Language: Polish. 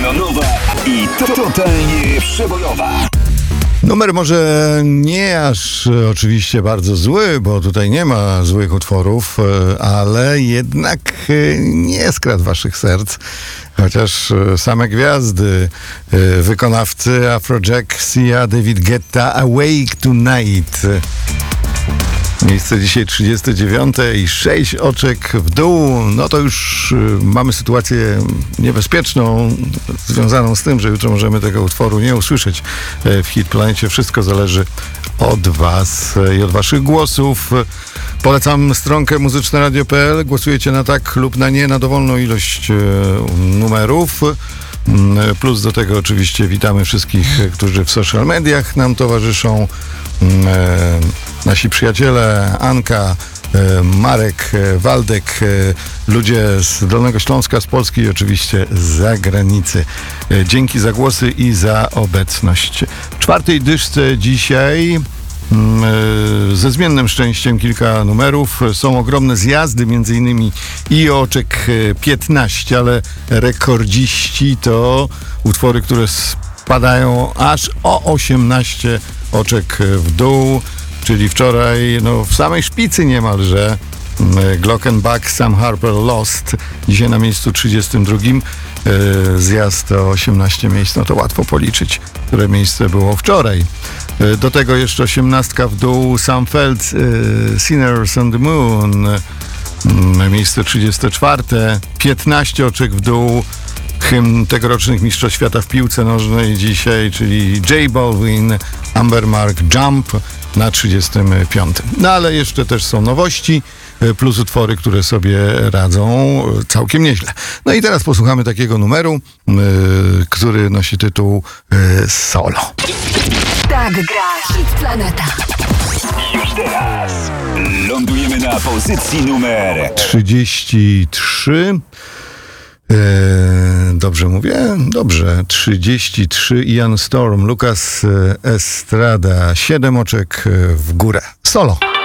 Neonowa i totalnie przebojowa. Numer może nie aż oczywiście bardzo zły, bo tutaj nie ma złych utworów, ale jednak nie skradł waszych serc. Chociaż same gwiazdy, wykonawcy Afrojack, Sia, David Guetta, Awake Tonight. Miejsce dzisiaj 39 i 6 oczek w dół. No to już mamy sytuację niebezpieczną, związaną z tym, że jutro możemy tego utworu nie usłyszeć w Hitplanecie. Wszystko zależy od was i od waszych głosów. Polecam stronkę muzyczneradio.pl. Głosujecie na tak lub na nie, na dowolną ilość numerów. Plus do tego oczywiście witamy wszystkich, którzy w social mediach nam towarzyszą. Nasi przyjaciele Anka, Marek, Waldek, ludzie z Dolnego Śląska, z Polski i oczywiście z zagranicy. Dzięki za głosy i za obecność. W czwartej dyszce dzisiaj ze zmiennym szczęściem kilka numerów. Są ogromne zjazdy, między innymi i oczek 15, ale rekordziści to utwory, które spadają aż o 18 oczek w dół, czyli wczoraj w samej szpicy niemalże Glockenbach, Sam Harper, Lost. Dzisiaj na miejscu 32. Zjazd o 18 miejsc, no to łatwo policzyć, które miejsce było wczoraj. Do tego jeszcze 18 w dół, Sam Feld, Sinners on the Moon, miejsce 34. 15 oczek w dół, hymn tegorocznych Mistrzostw Świata w piłce nożnej dzisiaj, czyli J Balvin, Amber Mark, Jump na 35. No ale jeszcze też są nowości, plus utwory, które sobie radzą całkiem nieźle. No i teraz posłuchamy takiego numeru, który nosi tytuł Solo. Tak gra Hit Planeta. Już teraz lądujemy na pozycji numer 33. Dobrze mówię? Dobrze. 33. Ian Storm, Lucas Estrada. 7 oczek w górę. Solo.